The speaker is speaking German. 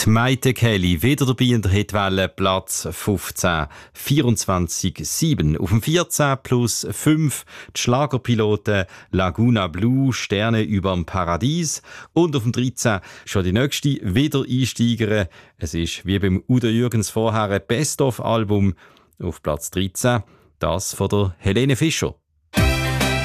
Die Maite Kelly, wieder dabei in der Hitwelle, Platz 15, 24,7. Auf dem 14 plus 5 die Schlagerpiloten Laguna Blue, Sterne überm Paradies. Und auf dem 13 schon die nächste Wiedereinsteigerin. Es ist wie beim Udo Jürgens vorher ein Best-of-Album auf Platz 13, das von der Helene Fischer.